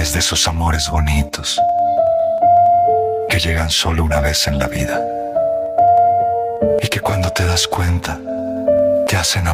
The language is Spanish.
es de esos amores bonitos que llegan solo una vez en la vida y que cuando te das cuenta te hacen